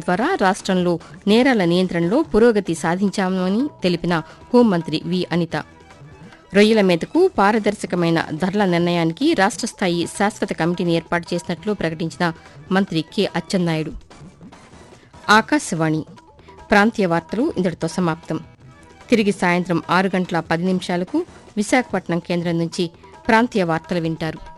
ద్వారా రాష్ట్రంలో నేరాల నియంత్రణలో పురోగతి సాధించామని తెలిపిన హోంమంత్రి వి అనిత. రొయ్యల మేతకు పారదర్శకమైన ధరల నిర్ణయానికి రాష్ట్ర స్థాయి శాశ్వత కమిటీని ఏర్పాటు చేసినట్లు ప్రకటించిన మంత్రి కె అచ్చెన్నాయుడు. ఆకాశవాణి ప్రాంతీయ వార్తలు ఇంతటితో సమాప్తం. తిరిగి సాయంత్రం 6 గంటల 10 నిమిషాలకు విశాఖపట్నం కేంద్రం నుంచి ప్రాంతీయ వార్తలు వింటారు.